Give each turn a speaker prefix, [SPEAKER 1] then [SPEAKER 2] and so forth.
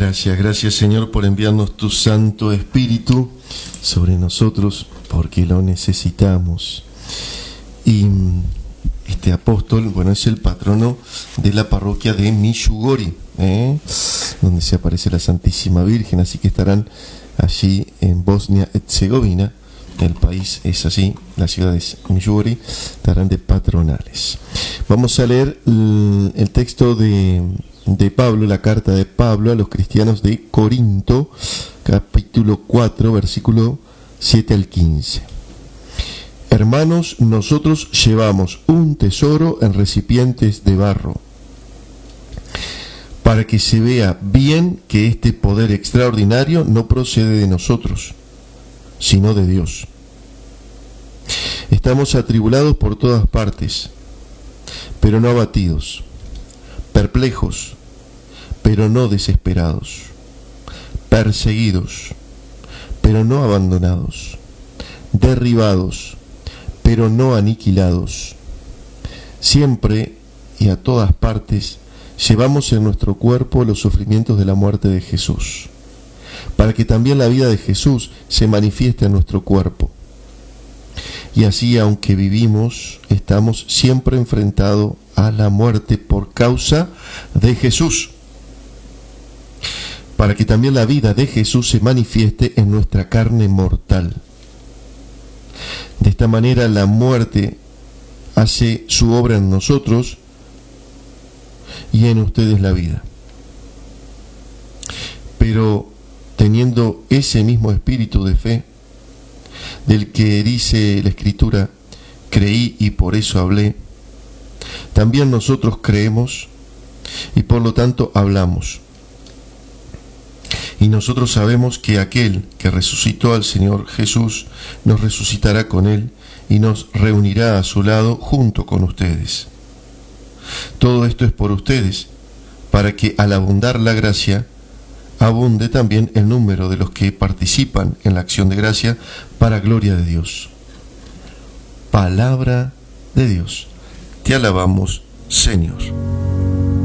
[SPEAKER 1] Gracias Señor por enviarnos tu Santo Espíritu sobre nosotros, porque lo necesitamos. Y este apóstol, bueno, es el patrono de la parroquia de Miyugori, donde se aparece la Santísima Virgen, así que estarán allí en Bosnia-Herzegovina. El país es así, la ciudad es Miyugori, estarán de patronales. Vamos a leer el texto de Pablo, la carta de Pablo a los cristianos de Corinto, capítulo 4, versículo 7 al 15. Hermanos, nosotros llevamos un tesoro en recipientes de barro, para que se vea bien que este poder extraordinario no procede de nosotros, sino de Dios. Estamos atribulados por todas partes, pero no abatidos, perplejos, pero no desesperados, perseguidos, pero no abandonados, derribados, pero no aniquilados. Siempre y a todas partes llevamos en nuestro cuerpo los sufrimientos de la muerte de Jesús, para que también la vida de Jesús se manifieste en nuestro cuerpo. Y así, aunque vivimos, estamos siempre enfrentados a la muerte por causa de Jesús, para que también la vida de Jesús se manifieste en nuestra carne mortal. De esta manera la muerte hace su obra en nosotros y en ustedes la vida. Pero teniendo ese mismo espíritu de fe, del que dice la Escritura, creí y por eso hablé, también nosotros creemos y por lo tanto hablamos. Y nosotros sabemos que aquel que resucitó al Señor Jesús nos resucitará con Él y nos reunirá a su lado junto con ustedes. Todo esto es por ustedes, para que al abundar la gracia, abunde también el número de los que participan en la acción de gracia para gloria de Dios. Palabra de Dios. Te alabamos, Señor.